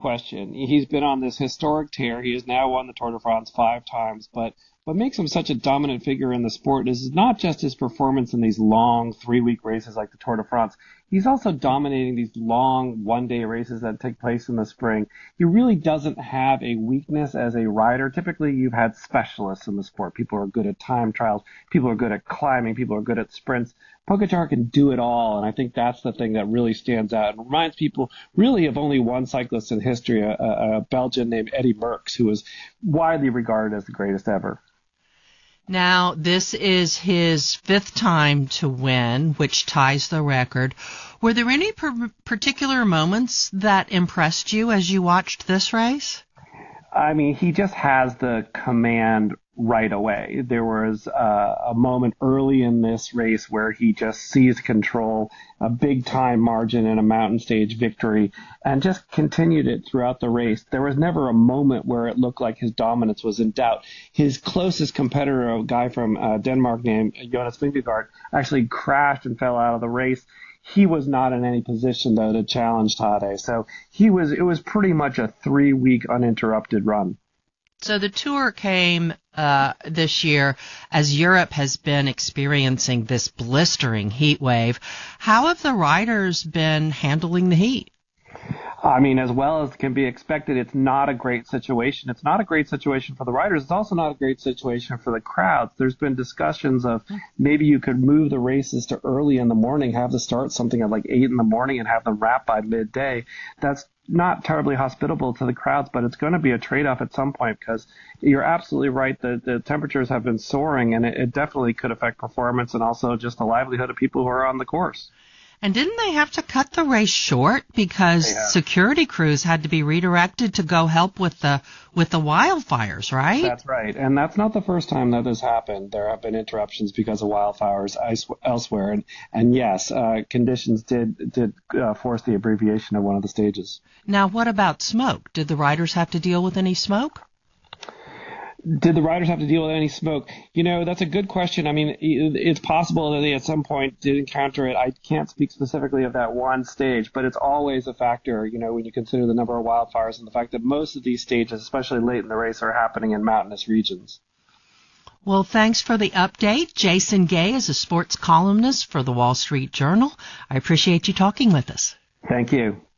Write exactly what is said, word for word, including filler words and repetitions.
question. He's been on this historic tear. He has now won the Tour de France five times, but what makes him such a dominant figure in the sport is not just his performance in these long three-week races like the Tour de France. He's also dominating these long one-day races that take place in the spring. He really doesn't have a weakness as a rider. Typically, you've had specialists in the sport. People are good at time trials. People are good at climbing. People are good at sprints. Pogačar can do it all, and I think that's the thing that really stands out. It reminds people really of only one cyclist in history, a, a Belgian named Eddy Merckx, who was widely regarded as the greatest ever. Now, this is his fifth time to win, which ties the record. Were there any per- particular moments that impressed you as you watched this race? I mean, he just has the command right away. There was uh, a moment early in this race where he just seized control, a big time margin in a mountain stage victory, and just continued it throughout the race. There was never a moment where it looked like his dominance was in doubt. His closest competitor, a guy from uh, Denmark named Jonas Vingegaard, actually crashed and fell out of the race. He was not in any position, though, to challenge Tadej. So he was. It was pretty much a three-week uninterrupted run. So the Tour came uh, this year as Europe has been experiencing this blistering heat wave. How have the riders been handling the heat? I mean, as well as can be expected, it's not a great situation. It's not a great situation for the riders. It's also not a great situation for the crowds. There's been discussions of maybe you could move the races to early in the morning, have the start something at like eight in the morning and have them wrap by midday. That's not terribly hospitable to the crowds, but it's going to be a trade-off at some point because you're absolutely right. The, the temperatures have been soaring, and it, it definitely could affect performance and also just the livelihood of people who are on the course. And didn't they have to cut the race short because security crews had to be redirected to go help with the with the wildfires, right? That's right. And that's not the first time that this happened. There have been interruptions because of wildfires elsewhere. And, and yes, uh, conditions did, did uh, force the abbreviation of one of the stages. Now, what about smoke? Did the riders have to deal with any smoke? Did the riders have to deal with any smoke? You know, that's a good question. I mean, it's possible that they at some point did encounter it. I can't speak specifically of that one stage, but it's always a factor, you know, when you consider the number of wildfires and the fact that most of these stages, especially late in the race, are happening in mountainous regions. Well, thanks for the update. Jason Gay is a sports columnist for the Wall Street Journal. I appreciate you talking with us. Thank you.